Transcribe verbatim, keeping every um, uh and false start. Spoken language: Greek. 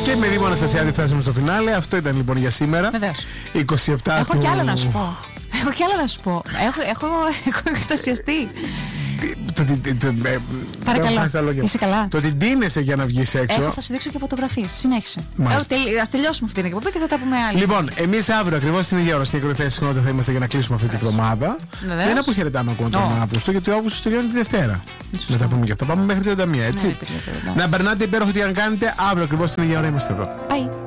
Και με Δήμο Αναστασιάδη φτάσαμε στο φινάλε. Αυτό ήταν λοιπόν για σήμερα. Βεβαίως. είκοσι επτά Έχω του... κι άλλο να σου πω. Έχω κι άλλο να σου πω. Έχω, έχω, έχω εκστασιαστεί. Το ότι. Παρακαλώ. Είσαι καλά? Το ότι ντύνεσαι για να βγεις έξω. Έχω, θα σου δείξω και φωτογραφίες. Συνέχισε. Ας τελειώσουμε αυτή την εκπομπή και θα τα πούμε άλλη. Λοιπόν, εμείς αύριο ακριβώς την ίδια ώρα στην εκδοχή συχνότητα θα είμαστε για να κλείσουμε αυτή την εβδομάδα. Δεν αποχαιρετάμε ακόμα τον Αύγουστο, γιατί ο Αύγουστος τελειώνει τη Δευτέρα. Δεν τα πούμε και αυτά. Πάμε μέχρι τριάντα μία, έτσι. Να περνάτε υπέροχο τι αν κάνετε. Αύριο ακριβώς την ίδια ώρα είμαστε εδώ. Bye.